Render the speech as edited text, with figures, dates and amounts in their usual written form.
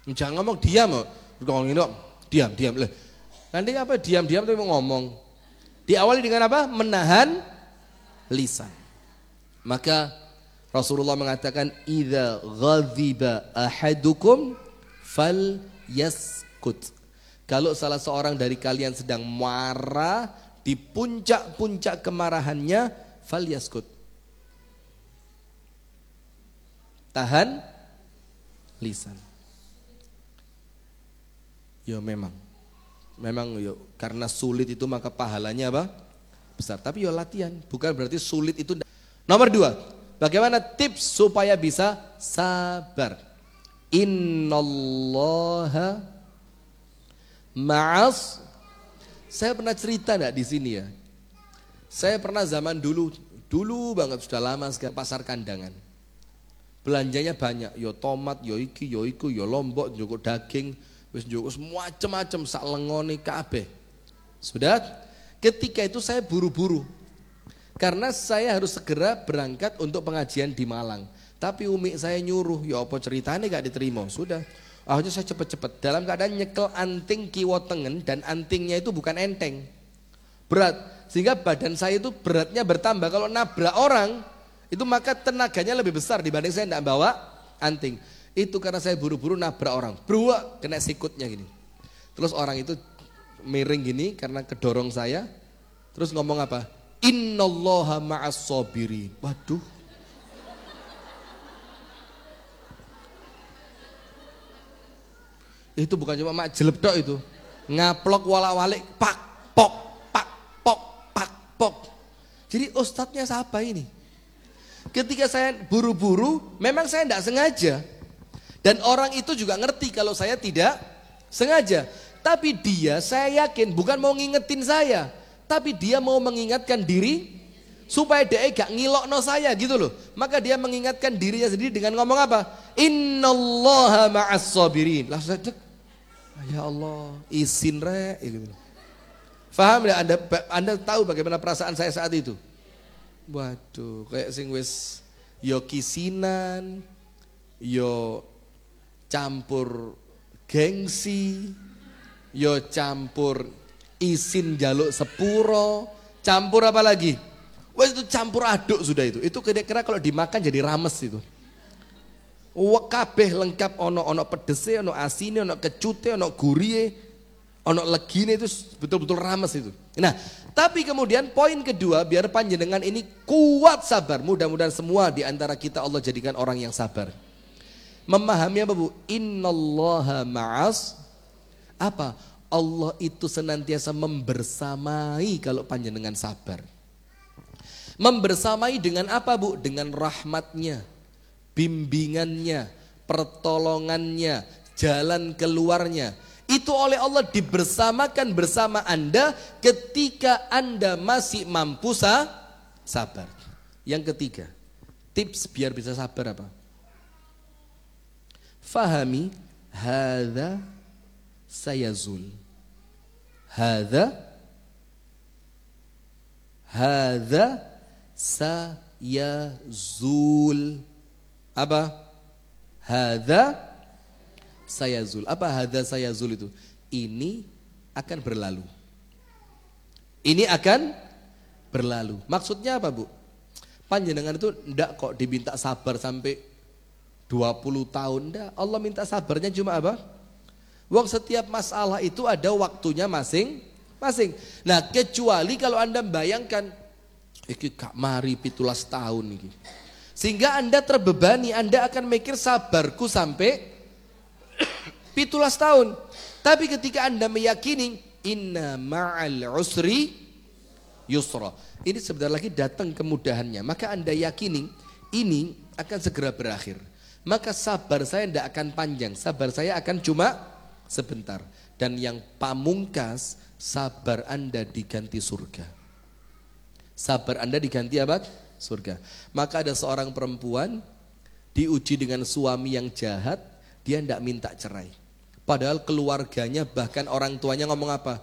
Jangan ngomong diam. Ngomong ini diam. Nanti apa diam-diam tapi mau ngomong. Diawali dengan apa? Menahan lisan. Maka Rasulullah mengatakan idza ghadiba ahadukum falyaskut. Kalau salah seorang dari kalian sedang marah di puncak-puncak kemarahannya, falyaskut. Tahan lisan. Ya memang yo karena sulit itu maka pahalanya apa? Besar. Tapi yo latihan, bukan berarti sulit itu. Nomor 2, bagaimana tips supaya bisa sabar? Innallaha ma'as. Saya pernah cerita enggak di sini ya? Saya pernah zaman dulu banget, sudah lama sekali, pasar kandangan. Belanjanya banyak, yo tomat, yo iki, yo iku, yo lombok, yo daging, wis njoko macam-macam sak lengone kabeh. Sudah, ketika itu saya buru-buru. Karena saya harus segera berangkat untuk pengajian di Malang. Tapi umi saya nyuruh, ya apa ceritanya gak diterima. Sudah, akhirnya saya cepet-cepet. Dalam keadaan nyekel anting kiwa tengen dan antingnya itu bukan enteng. Berat, sehingga badan saya itu beratnya bertambah. Kalau nabrak orang, itu maka tenaganya lebih besar dibanding saya tidak bawa anting. Itu karena saya buru-buru nabrak orang. Beruak, kena sikutnya gini. Terus orang itu miring gini karena kedorong saya. Terus ngomong apa? Innallaha ma'as sabirin. Waduh. Itu bukan cuma mak jeleb tok itu. Ngaplok walak-walik, pak, pok. Jadi ustadznya siapa ini? Ketika saya buru-buru, memang saya tidak sengaja. Dan orang itu juga ngerti kalau saya tidak sengaja. Tapi dia, saya yakin bukan mau ngingetin saya. Tapi dia mau mengingatkan diri supaya dia gak ngilokno saya gitu loh. Maka dia mengingatkan dirinya sendiri dengan ngomong apa? Innallaha ma'as sabirin. Langsung saya, ya Allah, izin rek gitu. Faham ya Anda tahu bagaimana perasaan saya saat itu? Waduh, kayak sing wis yo kisinan, yo campur gengsi, yo campur isin jaluk sepuro, campur apa lagi? Wah itu campur aduk sudah itu. Itu kira-kira kalau dimakan jadi rames itu. Wah kabeh lengkap, ono pedese, ono asine, ono kecute, ono gurih, ono legine, itu betul-betul rames itu. Nah, tapi kemudian poin kedua, biar panjenengan ini kuat sabar. Mudah-mudahan semua di antara kita Allah jadikan orang yang sabar. Memahami apa Bu? Innallaha ma'as apa? Allah itu senantiasa membersamai kalau panjenengan sabar. Membersamai dengan apa Bu? Dengan rahmatnya, bimbingannya, pertolongannya, jalan keluarnya. Itu oleh Allah dibersamakan bersama Anda ketika Anda masih mampu sabar. Yang ketiga, tips biar bisa sabar apa? Fahami hadza sayazul. Hadza sayazul. Apa? Hadza sayazul. Apa hadza sayazul itu? Ini akan berlalu. Ini akan berlalu. Maksudnya apa Bu? Panjenengan itu enggak kok diminta sabar sampai 20 tahun, enggak. Allah minta sabarnya cuma apa? Wong setiap masalah itu ada waktunya masing-masing. Nah, kecuali kalau Anda bayangkan iki gak mari 17 tahun iki. Sehingga Anda terbebani, Anda akan mikir sabarku sampai 17 tahun. Tapi ketika Anda meyakini inna ma'al usri yusra. Ini sebentar lagi datang kemudahannya. Maka Anda yakini ini akan segera berakhir. Maka sabar saya tidak akan panjang, sabar saya akan cuma sebentar. Dan yang pamungkas, sabar Anda diganti surga. Sabar Anda diganti apa? Surga. Maka ada seorang perempuan diuji dengan suami yang jahat, dia tidak minta cerai. Padahal keluarganya bahkan orang tuanya ngomong apa?